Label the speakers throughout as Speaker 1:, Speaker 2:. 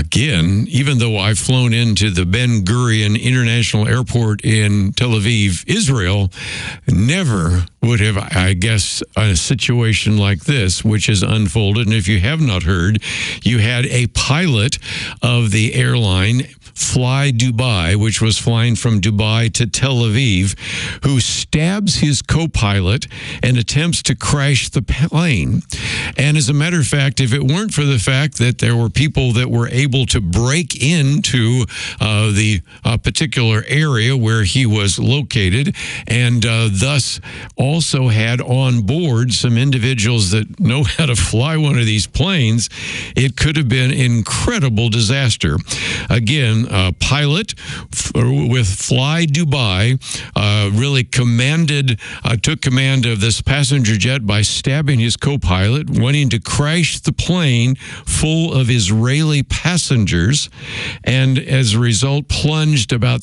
Speaker 1: again, even though I've flown into the Ben Gurion International Airport in Tel Aviv, Israel, never would have, I guess, a situation like this, which has unfolded. And if you have not heard, you had a pilot of the airline Fly Dubai, which was flying from Dubai to Tel Aviv, who stabs his co-pilot and attempts to crash the plane. And as a matter of fact, if it weren't for the fact that there were people that were able to break into the particular area where he was located, and thus also had on board some individuals that know how to fly one of these planes, it could have been an incredible disaster. Again, a pilot with Fly Dubai really took command of this passenger jet by stabbing his co-pilot, wanting to crash the plane full of Israeli passengers, and as a result plunged about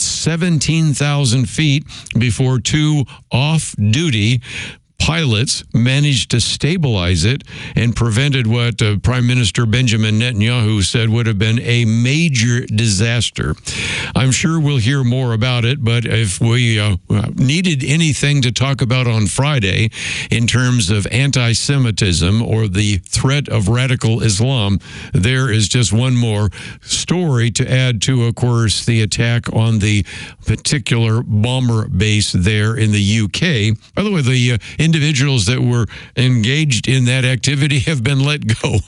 Speaker 1: 17,000 feet before two off-duty pilots managed to stabilize it and prevented what Prime Minister Benjamin Netanyahu said would have been a major disaster. I'm sure we'll hear more about it, but if we needed anything to talk about on Friday in terms of anti-Semitism or the threat of radical Islam, there is just one more story to add to, of course, the attack on the particular bomber base there in the UK. By the way, the individuals that were engaged in that activity have been let go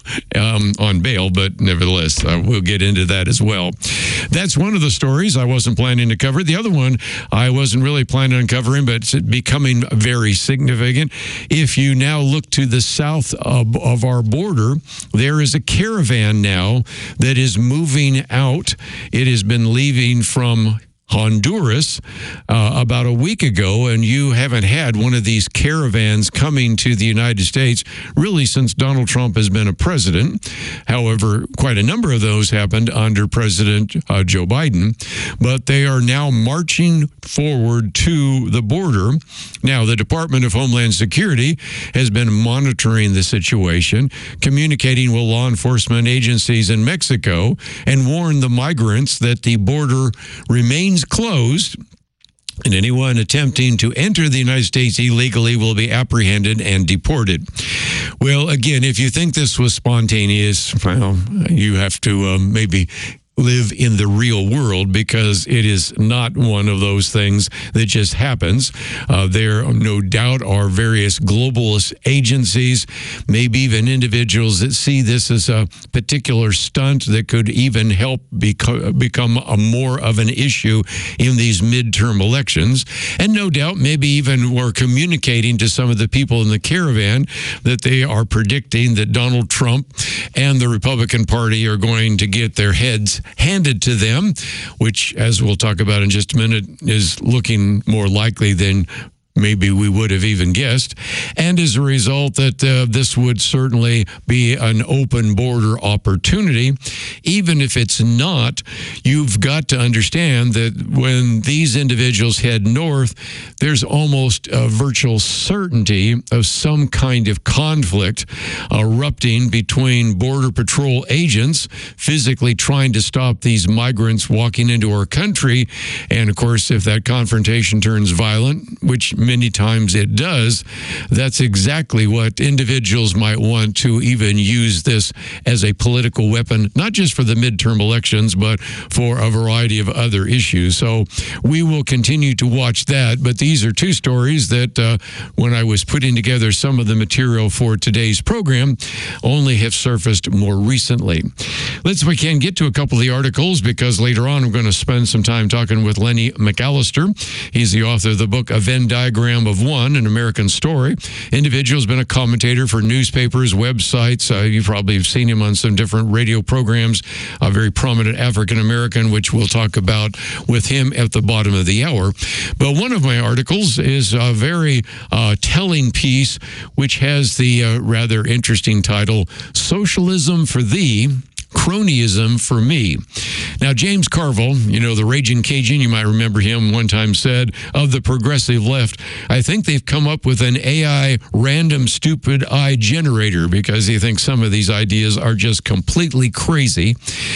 Speaker 1: on bail, but nevertheless, we'll get into that as well. That's one of the stories I wasn't planning to cover. The other one I wasn't really planning on covering, but it's becoming very significant. If you now look to the south of our border, there is a caravan now that is moving out. It has been leaving from Honduras about a week ago, and you haven't had one of these caravans coming to the United States really since Donald Trump has been a president. However, quite a number of those happened under President Joe Biden, but they are now marching forward to the border. Now, the Department of Homeland Security has been monitoring the situation, communicating with law enforcement agencies in Mexico, and warned the migrants that the border remains closed, and anyone attempting to enter the United States illegally will be apprehended and deported. Well, again, if you think this was spontaneous, well, you have to maybe live in the real world, because it is not one of those things that just happens. There, no doubt, are various globalist agencies, maybe even individuals that see this as a particular stunt that could even help become more of an issue in these midterm elections. And no doubt, maybe even were communicating to some of the people in the caravan that they are predicting that Donald Trump and the Republican Party are going to get their heads handed to them, which, as we'll talk about in just a minute, is looking more likely than maybe we would have even guessed. And as a result, that this would certainly be an open border opportunity. Even if it's not, you've got to understand that when these individuals head north, there's almost a virtual certainty of some kind of conflict erupting between Border Patrol agents physically trying to stop these migrants walking into our country. And of course, if that confrontation turns violent, which many times it does, that's exactly what individuals might want to even use this as a political weapon, not just for the midterm elections, but for a variety of other issues. So we will continue to watch that. But these are two stories that when I was putting together some of the material for today's program, only have surfaced more recently. Let's, if we can, get to a couple of the articles, because later on I'm going to spend some time talking with Lenny McAllister. He's the author of the book A Venn Diagram of One, An American Story. Individual's been a commentator for newspapers, websites. You probably have seen him on some different radio programs. A very prominent African-American, which we'll talk about with him at the bottom of the hour. But one of my articles is a very telling piece, which has the rather interesting title, Socialism for Thee, Cronyism for Me. Now, James Carville, you know, the Raging Cajun, you might remember him, one time said of the progressive left, I think they've come up with an AI random stupid eye generator, because he thinks some of these ideas are just completely crazy.